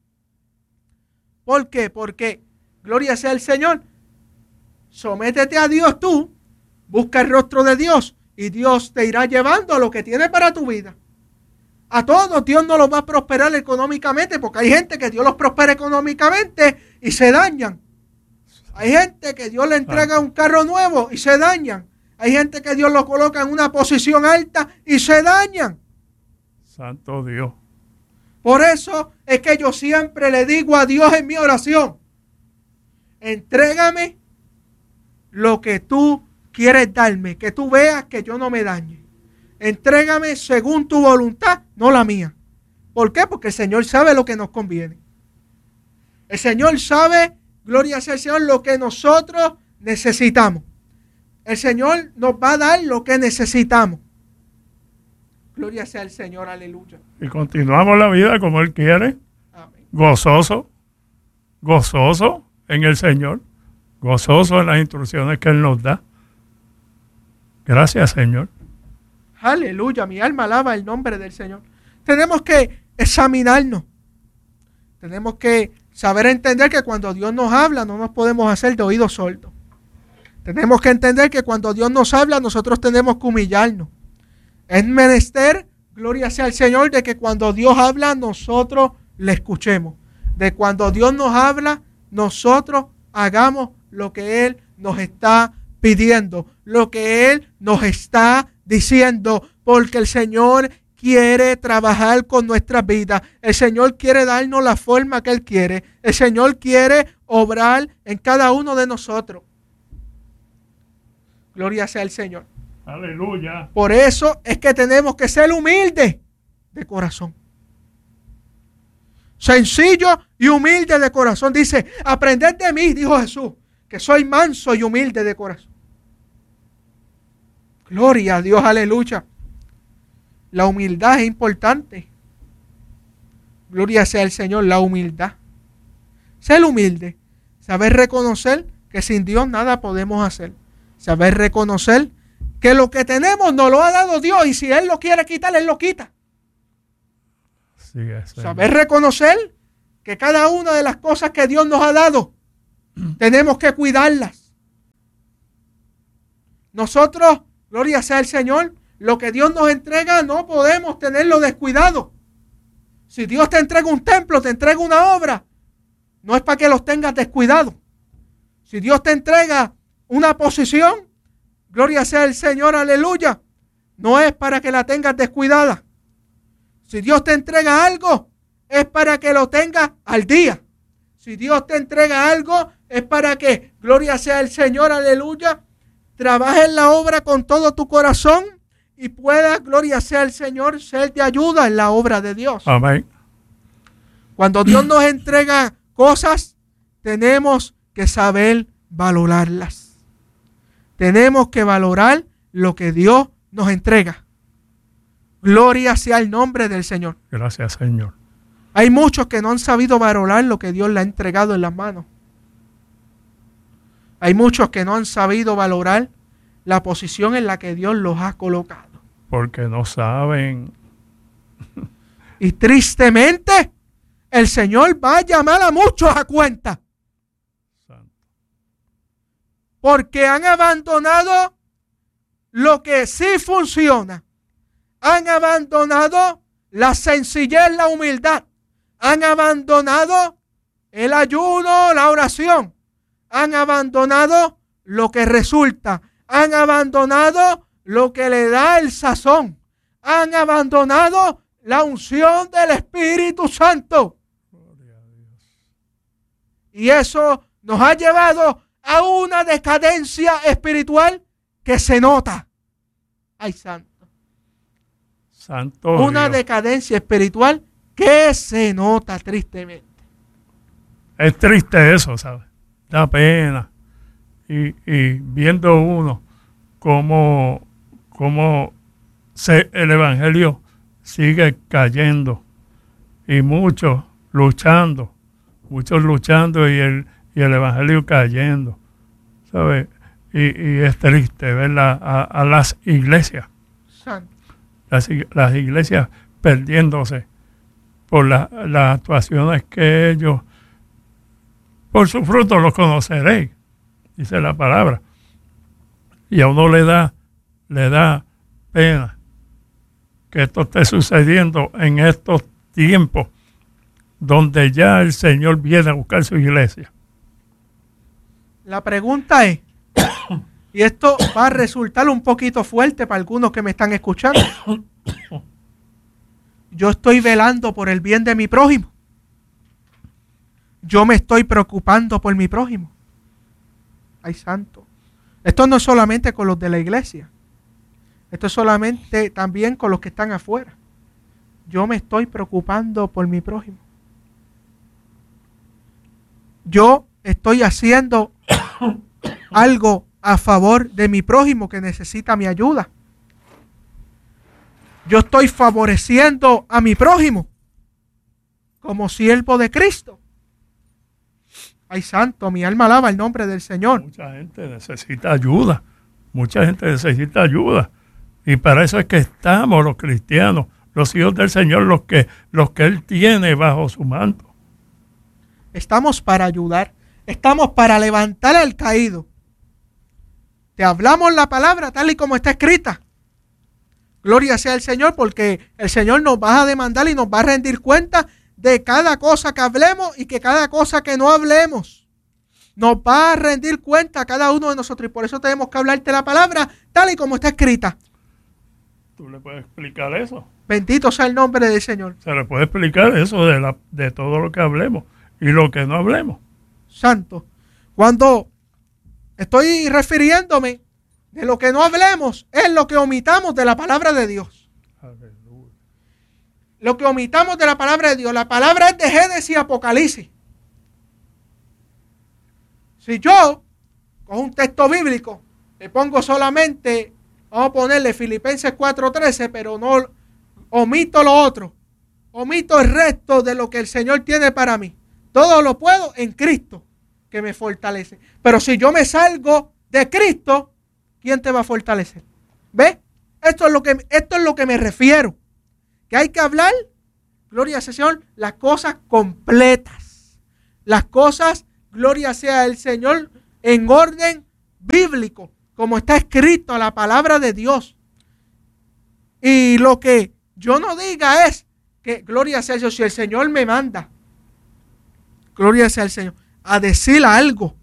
¿Por qué? Porque, gloria sea el Señor, sométete a Dios tú, busca el rostro de Dios y Dios te irá llevando a lo que tiene para tu vida. A todos Dios no los va a prosperar económicamente, porque hay gente que Dios los prospera económicamente y se dañan. Hay gente que Dios le entrega un carro nuevo y se dañan. Hay gente que Dios los coloca en una posición alta y se dañan. Santo Dios. Por eso es que yo siempre le digo a Dios en mi oración: entrégame lo que tú quieres darme, que tú veas que yo no me dañe. Entrégame según tu voluntad, no la mía. ¿Por qué? Porque el Señor sabe lo que nos conviene. El Señor sabe, gloria sea al Señor, lo que nosotros necesitamos. El Señor nos va a dar lo que necesitamos. Gloria sea al Señor, aleluya. Y continuamos la vida como Él quiere. Amén. Gozoso en el Señor, gozoso en las instrucciones que Él nos da. Gracias, Señor. Aleluya, mi alma alaba el nombre del Señor. Tenemos que examinarnos. Tenemos que saber entender que cuando Dios nos habla no nos podemos hacer de oídos sordos. Tenemos que entender que cuando Dios nos habla nosotros tenemos que humillarnos. Es menester, gloria sea al Señor, de que cuando Dios habla nosotros le escuchemos. De cuando Dios nos habla nosotros hagamos lo que Él nos está pidiendo, lo que Él nos está diciendo, porque el Señor quiere trabajar con nuestras vidas. El Señor quiere darnos la forma que Él quiere. El Señor quiere obrar en cada uno de nosotros. Gloria sea al Señor. Aleluya. Por eso es que tenemos que ser humildes de corazón. Sencillo y humilde de corazón. Dice, aprended de mí, dijo Jesús, que soy manso y humilde de corazón. Gloria a Dios, aleluya. La humildad es importante. Gloria sea el Señor, la humildad. Ser humilde. Saber reconocer que sin Dios nada podemos hacer. Saber reconocer que lo que tenemos nos lo ha dado Dios y si Él lo quiere quitar, Él lo quita. Así es. Saber reconocer que cada una de las cosas que Dios nos ha dado, tenemos que cuidarlas. Nosotros, gloria sea el Señor, lo que Dios nos entrega no podemos tenerlo descuidado. Si Dios te entrega un templo, te entrega una obra, no es para que los tengas descuidado. Si Dios te entrega una posición, gloria sea el Señor, aleluya, no es para que la tengas descuidada. Si Dios te entrega algo, es para que lo tengas al día. Si Dios te entrega algo, es para que, gloria sea el Señor, aleluya, trabajes en la obra con todo tu corazón y pueda, gloria sea el Señor, ser de ayuda en la obra de Dios. Amén. Cuando Dios nos entrega cosas, tenemos que saber valorarlas. Tenemos que valorar lo que Dios nos entrega. Gloria sea el nombre del Señor. Gracias, Señor. Hay muchos que no han sabido valorar lo que Dios le ha entregado en las manos. Hay muchos que no han sabido valorar la posición en la que Dios los ha colocado. Porque no saben. Y tristemente, el Señor va a llamar a muchos a cuenta. Santo. Porque han abandonado lo que sí funciona. Han abandonado la sencillez, la humildad. Han abandonado el ayuno, la oración. Han abandonado lo que resulta. Han abandonado lo que le da el sazón. Han abandonado la unción del Espíritu Santo. Y eso nos ha llevado a una decadencia espiritual que se nota. Ay, santo. Santo Una Dios. decadencia espiritual que se nota tristemente. Es triste eso, ¿sabes? Da pena. Y viendo uno cómo el Evangelio sigue cayendo y muchos luchando y el Evangelio cayendo, ¿sabes? Y es triste ver a las iglesias, Santo. las iglesias perdiéndose por las actuaciones que ellos, por sus frutos los conoceréis, dice la palabra. Y a uno le da pena que esto esté sucediendo en estos tiempos donde ya el Señor viene a buscar su iglesia. La pregunta es, y esto va a resultar un poquito fuerte para algunos que me están escuchando. Yo estoy velando por el bien de mi prójimo. Yo me estoy preocupando por mi prójimo. Ay, santo. Esto no es solamente con los de la iglesia. Esto es solamente también con los que están afuera. Yo me estoy preocupando por mi prójimo. Yo estoy haciendo algo a favor de mi prójimo que necesita mi ayuda. Yo estoy favoreciendo a mi prójimo como siervo de Cristo. Ay, santo, mi alma alaba el nombre del Señor. Mucha gente necesita ayuda. Mucha gente necesita ayuda. Y para eso es que estamos los cristianos, los hijos del Señor, los que Él tiene bajo su manto. Estamos para ayudar. Estamos para levantar al caído. Te hablamos la palabra tal y como está escrita. Gloria sea al Señor, porque el Señor nos va a demandar y nos va a rendir cuenta de cada cosa que hablemos y que cada cosa que no hablemos. Nos va a rendir cuenta a cada uno de nosotros, y por eso tenemos que hablarte la palabra tal y como está escrita. ¿Tú le puedes explicar eso? Bendito sea el nombre del Señor. Se le puede explicar eso de todo lo que hablemos y lo que no hablemos. Santo. Cuando estoy refiriéndome de lo que no hablemos, es lo que omitamos de la palabra de Dios. Aleluya. Lo que omitamos de la palabra de Dios. La palabra es de Génesis y Apocalipsis. Si yo con un texto bíblico le pongo solamente, vamos a ponerle Filipenses 4:13, pero no omito lo otro. Omito el resto de lo que el Señor tiene para mí. Todo lo puedo en Cristo, que me fortalece. Pero si yo me salgo de Cristo, ¿quién te va a fortalecer? ¿Ves? Esto es lo que me refiero. Que hay que hablar gloria sea al Señor, las cosas completas. Las cosas, gloria sea el Señor, en orden bíblico, como está escrito la palabra de Dios. Y lo que yo no diga es que, gloria sea el Señor, si el Señor me manda, gloria sea el Señor, a decir algo